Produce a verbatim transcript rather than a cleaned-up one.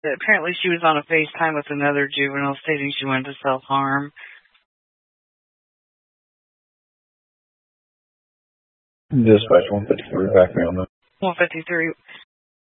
Apparently she was on a FaceTime with another juvenile stating she wanted to self-harm. Dispatch one fifty-three, back me on that. one fifty-three,